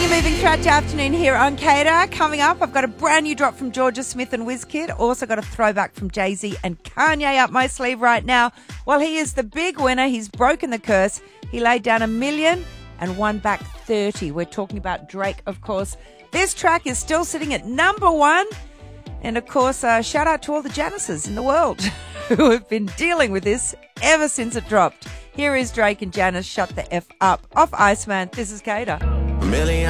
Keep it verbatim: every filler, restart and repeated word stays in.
moving throughout your afternoon here on Cater. Coming up, I've got a brand new drop from Georgia Smith and Wizkid. Also got a throwback from Jay-Z and Kanye up my sleeve right now. Well, he is the big winner. He's broken the curse. He laid down a million and won back thirty. We're talking about Drake, of course. This track is still sitting at number one. And, of course, uh, shout out to all the Janices in the world who have been dealing with this ever since it dropped. Here is Drake and Janice, Shut the F Up, off Iceman. This is Cater. Million